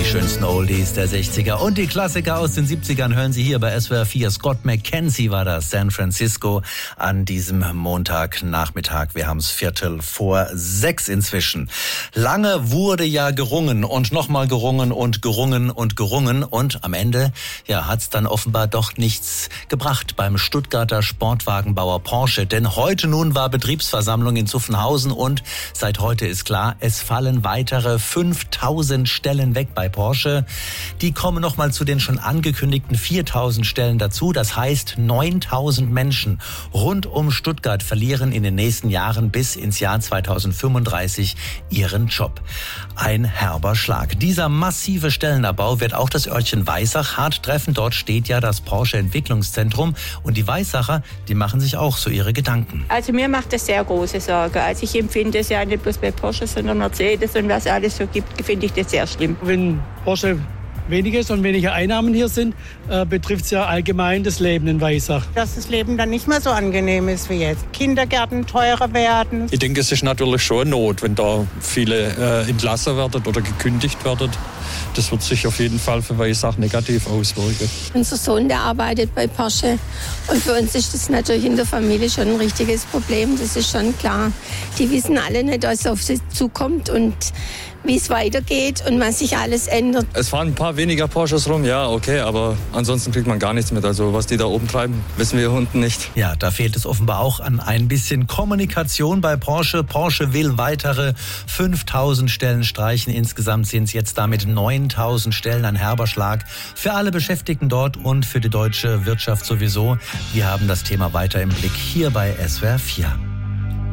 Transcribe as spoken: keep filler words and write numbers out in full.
schönsten Oldies der sechziger und die Klassiker aus den siebzigern hören Sie hier bei S W R vier. Scott McKenzie war das, San Francisco, an diesem Montagnachmittag. Wir haben es Viertel vor sechs inzwischen. Lange wurde ja gerungen und nochmal gerungen und gerungen und gerungen und am Ende ja, hat es dann offenbar doch nichts gebracht beim Stuttgarter Sportwagenbauer Porsche. Denn heute nun war Betriebsversammlung in Zuffenhausen und seit heute ist klar, es fallen weitere fünftausend Stellen weg bei Porsche. Die kommen nochmal zu den schon angekündigten viertausend Stellen dazu. Das heißt, neuntausend Menschen rund um Stuttgart verlieren in den nächsten Jahren bis ins Jahr zweitausendfünfunddreißig ihren Job. Ein herber Schlag. Dieser massive Stellenabbau wird auch das Örtchen Weissach hart treffen. Dort steht ja das Porsche Entwicklungszentrum und die Weissacher, die machen sich auch so ihre Gedanken. Also mir macht das sehr große Sorge. Also ich empfinde es ja nicht bloß bei Porsche, sondern Mercedes und was alles so gibt, finde ich das sehr schlimm. Wenn Porsche weniger ist und weniger Einnahmen hier sind, äh, betrifft es ja allgemein das Leben in Weissach. Dass das Leben dann nicht mehr so angenehm ist wie jetzt. Kindergärten teurer werden. Ich denke, es ist natürlich schon Not, wenn da viele äh, entlassen werden oder gekündigt werden. Das wird sich auf jeden Fall für Weissach negativ auswirken. Unser Sohn, der arbeitet bei Porsche. Und für uns ist das natürlich in der Familie schon ein richtiges Problem. Das ist schon klar. Die wissen alle nicht, was auf sie zukommt und wie es weitergeht und was sich alles ändert. Es fahren ein paar weniger Porsches rum, ja, okay, aber ansonsten kriegt man gar nichts mit. Also was die da oben treiben, wissen wir unten nicht. Ja, da fehlt es offenbar auch an ein bisschen Kommunikation bei Porsche. Porsche will weitere fünftausend Stellen streichen. Insgesamt sind es jetzt damit neuntausend Stellen, ein herber Schlag für alle Beschäftigten dort und für die deutsche Wirtschaft sowieso. Wir haben das Thema weiter im Blick hier bei S W R vier.